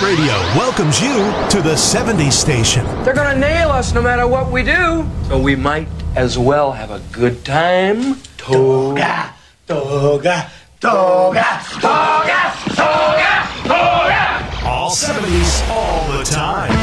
Radio welcomes you to the 70s station. They're gonna nail us no matter what we do. So we might as well have a good time. Toga, toga, toga, toga, toga, toga. All 70s, all the time.